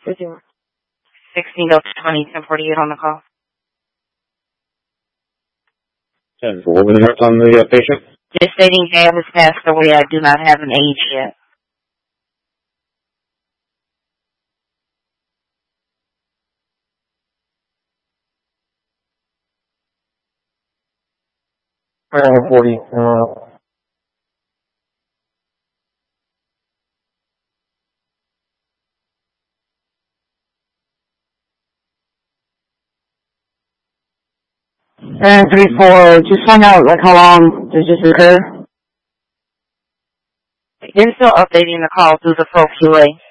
51. 16-20, 1048 on the call. 10-4, what was the notes on the patient? Just stating Dad has passed away. I do not have an age yet. Around 40. 3-4, just find out, like, how long does this occur? They're still updating the call through the full QA.